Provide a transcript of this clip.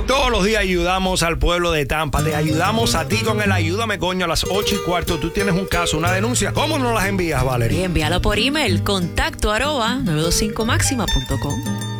Todos los días ayudamos al pueblo de Tampa. Te ayudamos a ti con el Ayúdame Coño a las 8:15. Tú tienes un caso, una denuncia. ¿Cómo nos las envías, Valerie? Envíalo por email, contacto @ 925maxima.com.